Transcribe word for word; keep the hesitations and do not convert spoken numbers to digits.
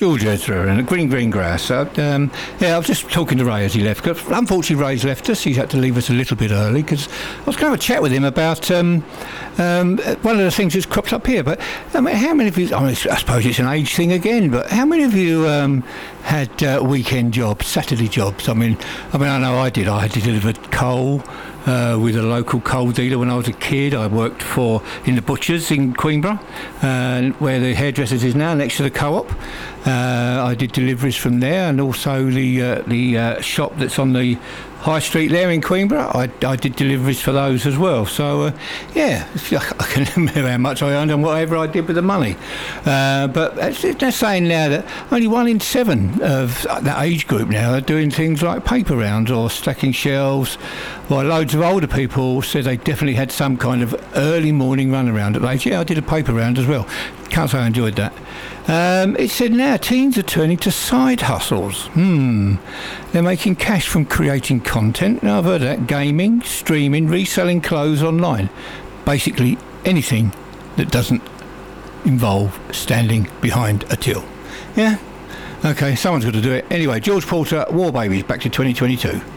George Ezra and Green Green Grass. So, um, yeah, I was just talking to Ray as he left. 'Cause unfortunately, Ray's left us. He's had to leave us a little bit early because I was going to have a chat with him about um, um, one of the things that's cropped up here. But I mean, how many of you? I, mean, I suppose it's an age thing again. But how many of you um, had uh, weekend jobs, Saturday jobs? I mean, I mean, I know I did. I had delivered coal. Uh, with a local coal dealer when I was a kid. I worked for in the butchers in Queenborough, uh, where the hairdressers is now, next to the co-op. Uh, I did deliveries from there, and also the uh, the uh, shop that's on the high street there in Queenborough. I, I did deliveries for those as well. So uh, yeah, I can remember how much I earned and whatever I did with the money. Uh, but they're saying now that only one in seven of that age group now are doing things like paper rounds or stacking shelves. Well, loads of older people said they definitely had some kind of early morning run around at age. Yeah, I did a paper round as well. Can't say I enjoyed that. Um, it said now teens are turning to side hustles. Hmm. They're making cash from creating content. Now, I've heard that. Gaming, streaming, reselling clothes online. Basically anything that doesn't involve standing behind a till. Yeah? Okay, someone's got to do it. Anyway, George Porter, War Babies, back to twenty twenty-two.